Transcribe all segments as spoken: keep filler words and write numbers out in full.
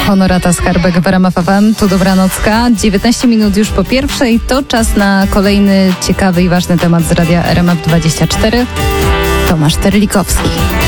Honorata Skarbek w R M F F M. Tu Dobranocka. dziewiętnaście minut już po pierwszej. To czas na kolejny ciekawy i ważny temat z radia R M F dwadzieścia cztery. Tomasz Terlikowski.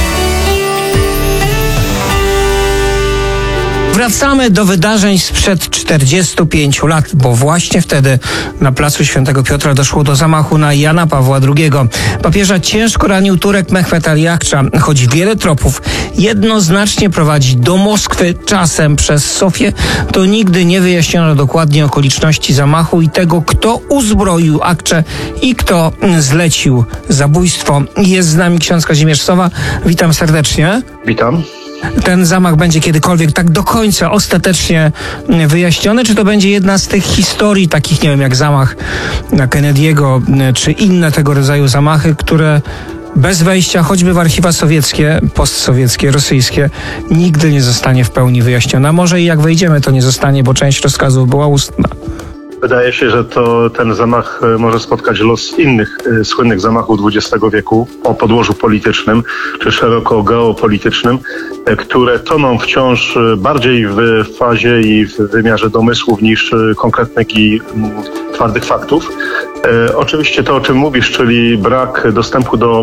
Wracamy do wydarzeń sprzed czterdziestu pięciu lat, bo właśnie wtedy na placu Świętego Piotra doszło do zamachu na Jana Pawła drugiego. Papieża ciężko ranił Turek Mehmet Ali Akça, choć wiele tropów jednoznacznie prowadzi do Moskwy, czasem przez Sofię, to nigdy nie wyjaśniono dokładnie okoliczności zamachu i tego, kto uzbroił Akçę i kto zlecił zabójstwo. Jest z nami ksiądz Kazimierz Sowa. Witam serdecznie. Witam. Ten zamach będzie kiedykolwiek tak do końca ostatecznie wyjaśniony? Czy to będzie jedna z tych historii, takich, nie wiem, jak zamach na Kennedy'ego, czy inne tego rodzaju zamachy, które bez wejścia choćby w archiwa sowieckie, postsowieckie, rosyjskie, nigdy nie zostanie w pełni wyjaśniona? Może i jak wejdziemy, to nie zostanie, bo część rozkazów była ustna. Wydaje się, że to ten zamach może spotkać los innych y, słynnych zamachów dwudziestego wieku o podłożu politycznym czy szeroko geopolitycznym, y, które toną wciąż y, bardziej w fazie i w wymiarze domysłów niż y, konkretnych i y, twardych faktów. Y, oczywiście to, o czym mówisz, czyli brak dostępu do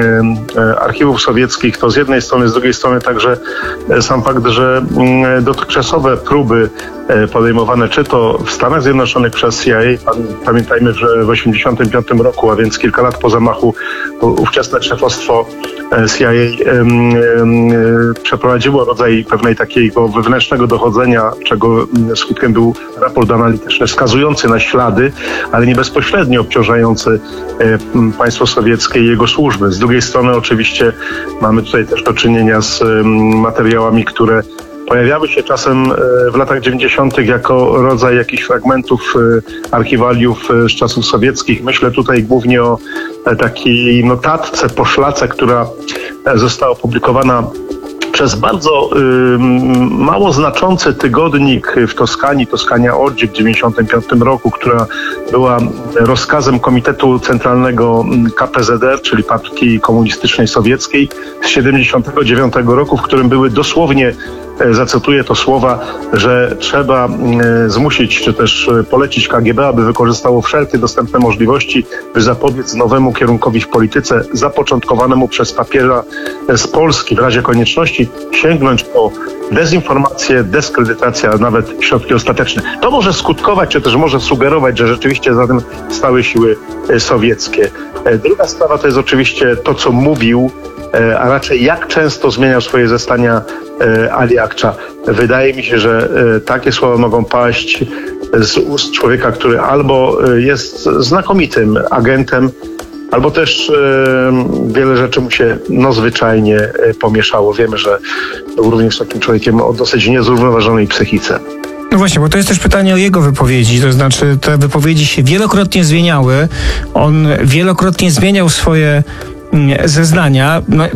y, y, archiwów sowieckich, to z jednej strony, z drugiej strony także y, sam fakt, że y, dotychczasowe próby y, podejmowane czy to w Stanach Zjednoczonych przez C I A. Pamiętajmy, że w osiemdziesiątym piątym roku, a więc kilka lat po zamachu, ówczesne szefostwo C I A um, um, przeprowadziło rodzaj pewnej takiego wewnętrznego dochodzenia, czego skutkiem był raport analityczny wskazujący na ślady, ale nie bezpośrednio obciążający um, państwo sowieckie i jego służby. Z drugiej strony oczywiście mamy tutaj też do czynienia z um, materiałami, które pojawiały się czasem w latach dziewięćdziesiątych jako rodzaj jakichś fragmentów archiwaliów z czasów sowieckich. Myślę tutaj głównie o takiej notatce, poszlace, która została opublikowana przez bardzo y, mało znaczący tygodnik w Toskanii, Toskania Oggi w dziewięćdziesiątym piątym roku, która była rozkazem Komitetu Centralnego K P Z R, czyli Partii Komunistycznej Sowieckiej z siedemdziesiątego dziewiątego roku, w którym były dosłownie, zacytuję to słowa, że trzeba zmusić, czy też polecić K G B, aby wykorzystało wszelkie dostępne możliwości, by zapobiec nowemu kierunkowi w polityce zapoczątkowanemu przez papieża z Polski. W razie konieczności sięgnąć po dezinformację, dyskredytację, a nawet środki ostateczne. To może skutkować, czy też może sugerować, że rzeczywiście za tym stały siły sowieckie. Druga sprawa to jest oczywiście to, co mówił, a raczej jak często zmieniał swoje zeznania Ali Akça. Wydaje mi się, że takie słowa mogą paść z ust człowieka, który albo jest znakomitym agentem, albo też e, wiele rzeczy mu się no zwyczajnie e, pomieszało. Wiemy, że był również takim człowiekiem o dosyć niezrównoważonej psychice. No właśnie, bo to jest też pytanie o jego wypowiedzi, to znaczy te wypowiedzi się wielokrotnie zmieniały. On wielokrotnie zmieniał swoje zeznania. No,